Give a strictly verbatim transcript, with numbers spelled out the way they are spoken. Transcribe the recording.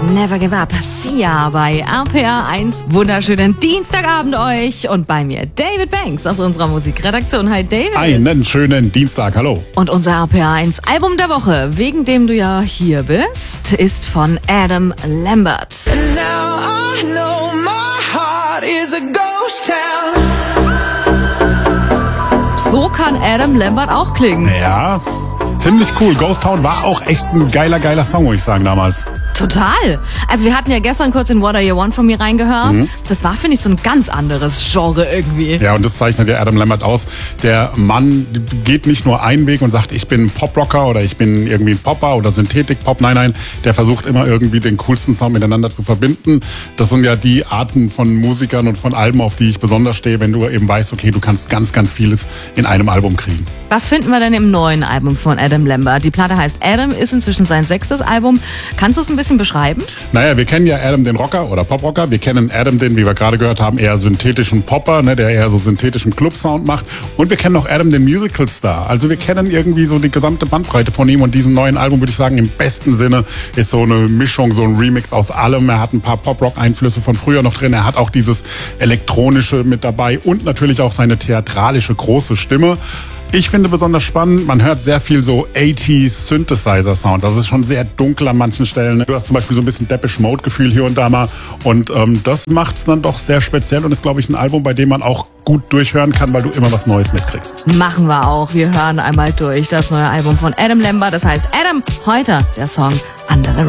Never Give Up, Sia bei R P R eins. Wunderschönen Dienstagabend euch und bei mir David Banks aus unserer Musikredaktion. Hi David. Einen schönen Dienstag, hallo. Und unser R P R eins Album der Woche, wegen dem du ja hier bist, ist von Adam Lambert. And now I know my heart is a ghost town. So kann Adam Lambert auch klingen. Ja, ziemlich cool. Ghost Town war auch echt ein geiler, geiler Song, muss ich sagen, damals. Total. Also wir hatten ja gestern kurz in What Are You Want From Me reingehört. Mhm. Das war, finde ich, so ein ganz anderes Genre irgendwie. Ja, und das zeichnet ja Adam Lambert aus. Der Mann geht nicht nur einen Weg und sagt, ich bin Poprocker oder ich bin irgendwie ein Popper oder Synthetik-Pop. Nein, nein, der versucht immer irgendwie den coolsten Sound miteinander zu verbinden. Das sind ja die Arten von Musikern und von Alben, auf die ich besonders stehe, wenn du eben weißt, okay, du kannst ganz, ganz vieles in einem Album kriegen. Was finden wir denn im neuen Album von Adam Lambert? Die Platte heißt Adam, ist inzwischen sein sechstes Album. Kannst du es ein bisschen beschreiben? Naja, wir kennen ja Adam den Rocker oder Poprocker. Wir kennen Adam den, wie wir gerade gehört haben, eher synthetischen Popper, ne, der eher so synthetischen Club-Sound macht. Und wir kennen auch Adam den Musical-Star. Also wir kennen irgendwie so die gesamte Bandbreite von ihm. Und diesem neuen Album, würde ich sagen, im besten Sinne ist so eine Mischung, so ein Remix aus allem. Er hat ein paar Pop-Rock-Einflüsse von früher noch drin. Er hat auch dieses Elektronische mit dabei und natürlich auch seine theatralische große Stimme. Ich finde besonders spannend, man hört sehr viel so achtziger Synthesizer-Sounds. Das ist schon sehr dunkel an manchen Stellen. Du hast zum Beispiel so ein bisschen Depeche Mode-Gefühl hier und da mal. Und ähm, das macht es dann doch sehr speziell und ist, glaube ich, ein Album, bei dem man auch gut durchhören kann, weil du immer was Neues mitkriegst. Machen wir auch. Wir hören einmal durch das neue Album von Adam Lambert. Das heißt Adam, heute der Song Under the